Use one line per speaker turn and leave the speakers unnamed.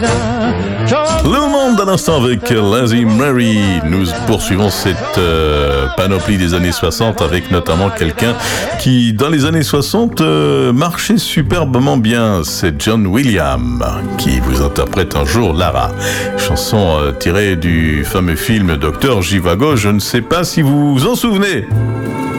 Le monde à l'instant avec Lazy Mary. Nous poursuivons cette panoplie des années 60 avec notamment quelqu'un qui, dans les années 60, marchait superbement bien. C'est John Williams qui vous interprète un jour Lara. Chanson tirée du fameux film Docteur Zhivago. Je ne sais pas si vous vous en souvenez.